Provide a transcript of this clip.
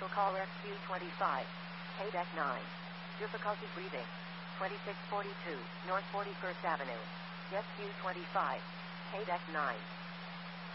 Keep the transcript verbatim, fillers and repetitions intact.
Commercial call S Q twenty-five. Hey deck nine. Difficulty breathing. twenty-six forty-two, North forty-first Avenue. S Q twenty-five. Hey deck nine.